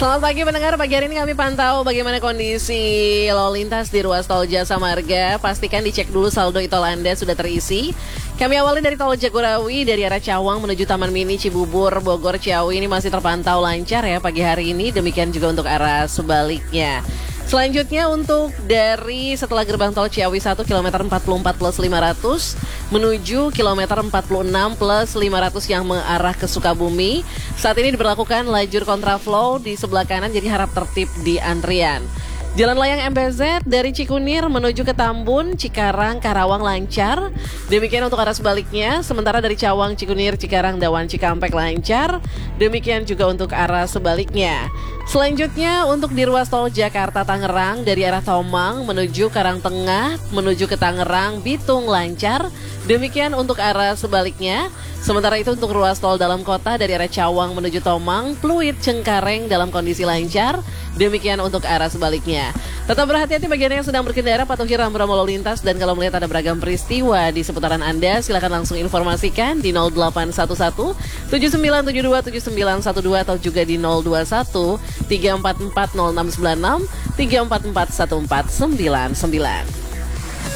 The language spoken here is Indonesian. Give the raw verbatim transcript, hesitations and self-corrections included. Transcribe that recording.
Selamat pagi pendengar, pagi hari ini kami pantau bagaimana kondisi lalu lintas di ruas tol Jasa Marga. Pastikan dicek dulu saldo e-tol Anda sudah terisi. Kami awali dari tol Jagorawi dari arah Cawang menuju Taman Mini Cibubur, Bogor, Ciawi ini masih terpantau lancar ya pagi hari ini. Demikian juga untuk arah sebaliknya. Selanjutnya untuk dari setelah gerbang tol Ciawi satu kilometer empat puluh empat plus lima ratus menuju kilometer empat puluh enam plus lima ratus yang mengarah ke Sukabumi. Saat ini diberlakukan lajur kontraflow di sebelah kanan, jadi harap tertib di antrian. Jalan layang M B Z dari Cikunir menuju ke Tambun, Cikarang, Karawang lancar. Demikian untuk arah sebaliknya. Sementara dari Cawang, Cikunir, Cikarang, Dawan, Cikampek lancar. Demikian juga untuk arah sebaliknya. Selanjutnya untuk di ruas tol Jakarta Tangerang dari arah Tomang menuju Karangtengah menuju ke Tangerang, Bitung lancar. Demikian untuk arah sebaliknya. Sementara itu untuk ruas tol dalam kota dari arah Cawang menuju Tomang, Pluit, Cengkareng dalam kondisi lancar. Demikian untuk arah sebaliknya. Tetap berhati-hati bagi Anda yang sedang berkendara, patuhi rambu-rambu lalu lintas, dan kalau melihat ada beragam peristiwa di seputaran Anda, silakan langsung informasikan di nol delapan satu satu tujuh sembilan tujuh dua tujuh sembilan satu dua atau juga di nol dua satu tiga empat empat nol enam sembilan enam tiga empat empat satu empat sembilan sembilan.